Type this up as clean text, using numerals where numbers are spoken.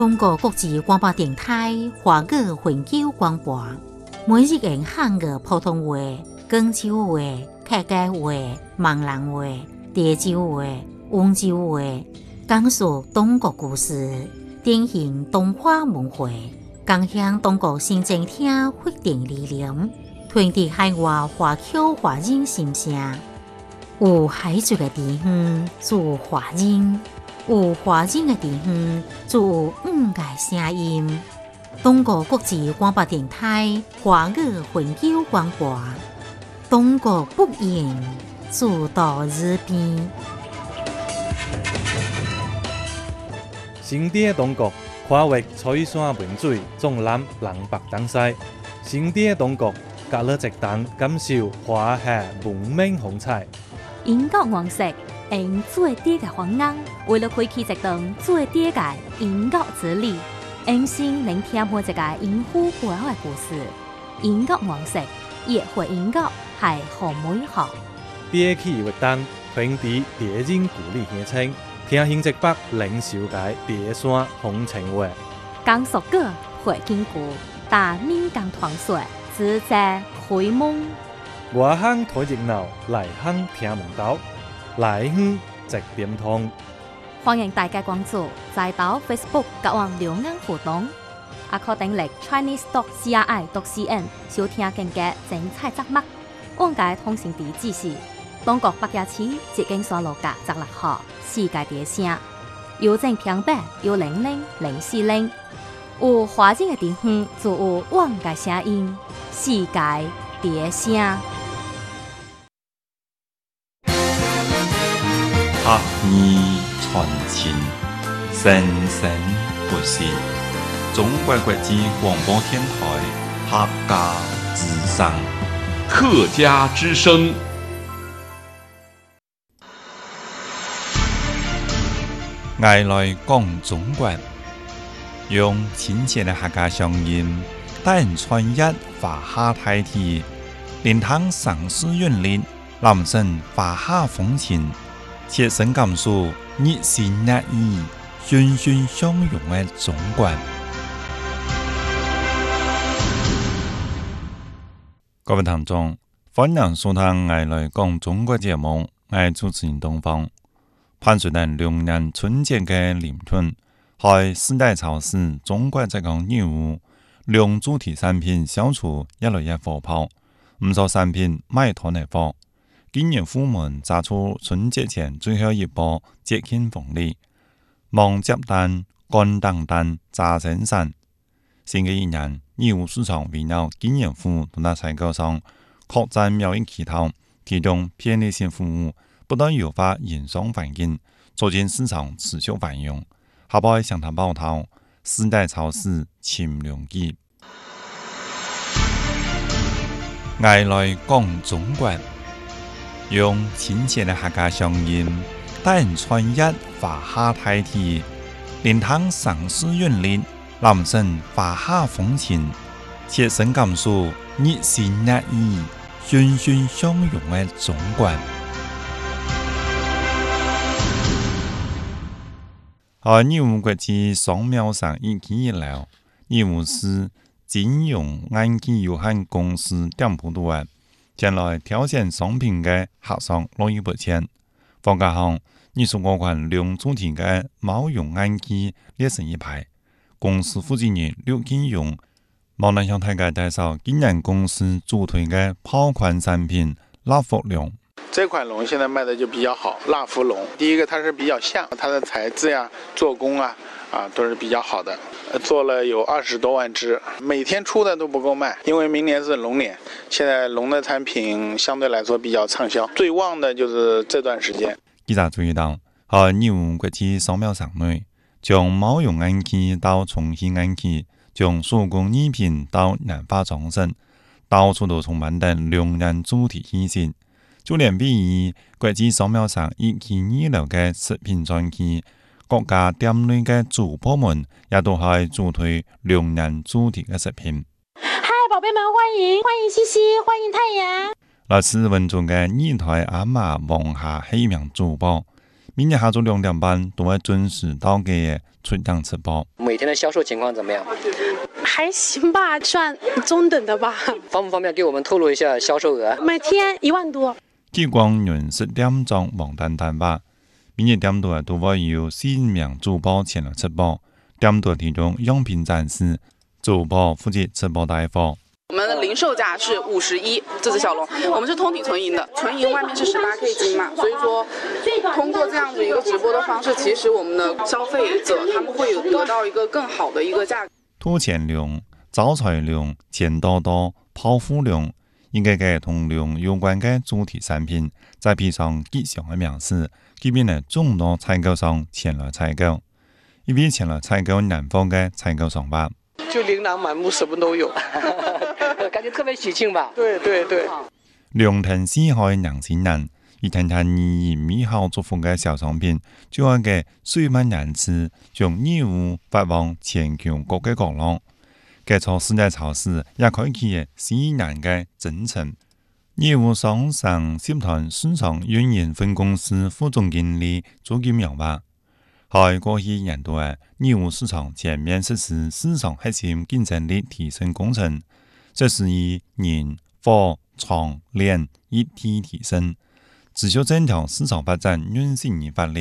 中国国际广播电台华语永久广播，每日用汉语普通话、广州话、客家话、闽南话、潮州话、温州话，讲述中国故事，典型东华文化，共享中国新政厅发展理念，传递海外华侨华人心声。有海族的地方，就有华人；有华人的地方，就有五个声音。中国国际广播电台华语永久广播，中国不言，自到日边。 新的中国跨越彩山文水，纵览南北东西。新的中国隔了一档，感受华夏文明风采。 英国王室用最低嘅方案，为了开启一段最低嘅英国之旅，用心聆听每一个英虎背后嘅故事。英国王室也会英国系好美好。 别起活动，传递别人故里乡亲，听新一北领袖界别山风情话。 讲述歌会经过，大闽讲传说，自在开蒙。 外乡睇热闹，内乡听门道，内乡直点通。 欢迎大家关注在岛 Facebook 甲网两岸互动，也可订阅 chinese.cri.cn 收听更加精彩节目。往界通讯地址是中国北野市捷景山路甲16号世界第声，邮政平板1000400。有华人的地方就有往界声音，世界第声。 客语传情，生生不息。中国国际广播电台客家之声， 客家之声。 爱来讲中国，用亲切的客家乡音，带人穿越华夏大地，聆听城市韵律，人生华夏风情。切身感受热情热意、欣欣向荣的中国。各位聽眾，歡迎收聽《愛來講中國》節目，我係主持人東方。伴隨住龍年春節嘅臨近，喺時代超市中國這個業務，兩主題產品銷售越來越火爆，唔少產品賣斷嘅貨。今年虎門炸出春節前最後一波節慶紅利，忙接單、乾當單、炸生產。新嘅一年，義烏市場圍繞今年虎同大採購商擴展貿易渠道，提供便利性服務，不斷優化營商環境，促進市場持續繁榮。下擺向他報道，時代超市秦良記。愛來講中國。用親切的客家鄉音，帶人穿越華夏大地，聆聽城市韻律，人生華夏風情，切身感受熱情熱意、欣欣向榮的中國。喺義烏國際商貿上1期以來，義烏市金融安基有限公司店鋪度前來挑選商品嘅客商樂意不淺，放假後25款兩主題嘅毛絨安基列成一排。公司負責人劉金勇冇能向大家介紹今年公司主推嘅爆款產品蠟福龍。 这款龍現在賣的就比較好，蠟福龍。第一個它是比較像，它的材質呀、做工啊都是比較好的。做了有20多萬隻，每天出的都不夠賣，因為明年是龍年，現在龍的產品相對來說比較暢銷，最旺的就是這段時間。 記者注意到，喺義烏國際商貿場內，從毛絨安基到重新安基，從手工藝品到染髮裝飾，到處都充滿着龍年主題氣息。就連比喻國際商貿場1期2樓嘅食品專區，各家店內嘅主播們也都係主推龍年主題嘅食品。 嗨，寶貝們，歡迎西西，歡迎太陽。 來自文中嘅2台阿媽王霞係一名主播， 明年下晝2點半都會準時到嘅出檔直播。 每天的銷售情況怎麼樣？ 还行吧，算中等的吧。 方不方便給我們透露一下銷售額？ 每天1萬多。 激光雲10點鐘黃丹丹吧，明日點多都會有4名主播前來直播，點多提供樣品展示，主播負責直播帶貨。 我們的零售價是51，這隻小龍，我們是通體純銀的，純銀外面是18K 金嘛，所以說通過這樣子一個直播的方式，其實我們的消費者他們會有得到一個更好的一個價格。 拖前龍、招財龍、錢多多、泡芙龍，應該嘅同龍有關嘅主題產品，再配上吉祥嘅名詞，基本係眾多採購商前來採購，一邊前來採購南方嘅採購商吧。 就琳琅滿目，什麼都有， 感覺特別喜慶吧？ 對對對。 龍騰四海人先人，一談談意義美好祝福嘅小商品，就係嘅水漫人次，將業務發往全球各個角落。嘅從世界超市也開啟嘅4年嘅征程。業務商上集團市場運營分公司副總經理朱金陽話。喺過去年度嘅業務市場全面實施市場核心競爭力提升工程，這是以人、貨、廠、鏈一體提升，持續整條市場發展軟性而發力。